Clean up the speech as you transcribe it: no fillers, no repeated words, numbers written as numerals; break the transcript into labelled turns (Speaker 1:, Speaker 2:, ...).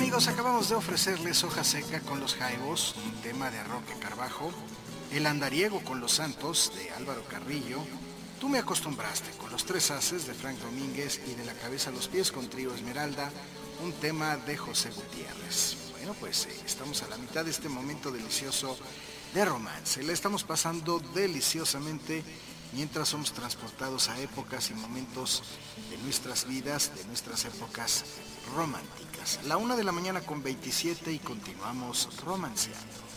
Speaker 1: amigos, acabamos de ofrecerles Hoja Seca con los Jaivos, un tema de Roque Carbajo, El Andariego con los Santos de Álvaro Carrillo, Tú me acostumbraste con los Tres Haces de Frank Domínguez y De la cabeza a los pies con Trío Esmeralda, un tema de José Gutiérrez. Bueno, pues estamos a la mitad de este momento delicioso de romance. Le estamos pasando deliciosamente mientras somos transportados a épocas y momentos de nuestras vidas, de nuestras épocas románticas. La 1 de la mañana con 27 y continuamos romanceando.